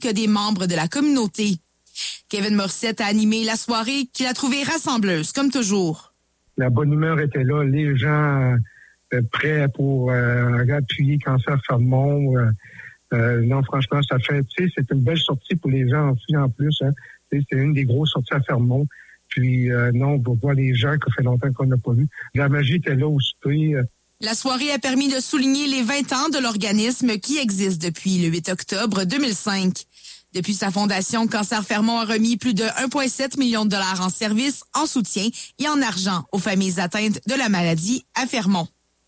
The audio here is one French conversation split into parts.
que des membres de la communauté. Kevin Morissette a animé la soirée qu'il a trouvée rassembleuse, comme toujours. La bonne humeur était là, les gens prêts pour appuyer Cancer Fermont. Non, franchement, ça fait, tu sais, c'est une belle sortie pour les gens aussi en plus. Hein. C'est une des grosses sorties à Fermont. Puis, non, on va voir les gens que ça fait longtemps qu'on n'a pas vu. La magie était là au souper. La soirée a permis de souligner les 20 ans de l'organisme qui existe depuis le 8 octobre 2005. Depuis sa fondation, Cancer Fermont a remis plus de 1,7 million de dollars en services, en soutien et en argent aux familles atteintes de la maladie à Fermont.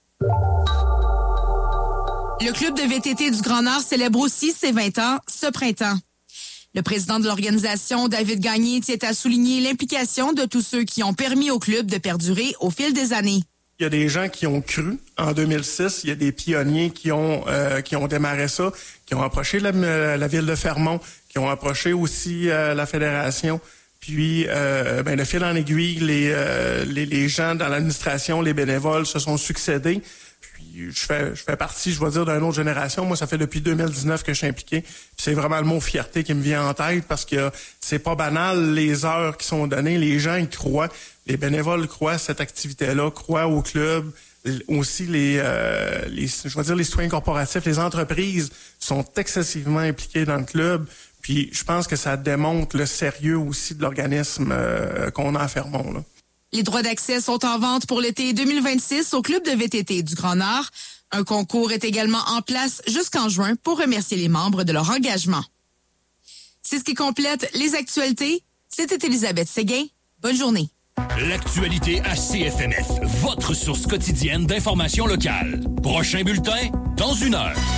Le club de VTT du Grand Nord célèbre aussi ses 20 ans ce printemps. Le président de l'organisation, David Gagné, tient à souligner l'implication de tous ceux qui ont permis au club de perdurer au fil des années. Il y a des gens qui ont cru en 2006. Il y a des pionniers qui ont démarré ça, qui ont approché la ville de Fermont, qui ont approché aussi la fédération. Puis, de fil en aiguille, les gens dans l'administration, les bénévoles se sont succédés. Puis, je fais partie, je vais dire, d'une autre génération. Moi, ça fait depuis 2019 que je suis impliqué. Puis c'est vraiment le mot fierté qui me vient en tête parce que c'est pas banal les heures qui sont données. Les gens y croient. Les bénévoles croient à cette activité-là, croient au club. Aussi, les citoyens corporatifs, les entreprises sont excessivement impliquées dans le club. Puis je pense que ça démontre le sérieux aussi de l'organisme qu'on a à Fermont, là. Les droits d'accès sont en vente pour l'été 2026 au club de VTT du Grand Nord. Un concours est également en place jusqu'en juin pour remercier les membres de leur engagement. C'est ce qui complète les actualités. C'était Elisabeth Séguin. Bonne journée. L'actualité à CFMF, votre source quotidienne d'information locale. Prochain bulletin, dans 1 heure.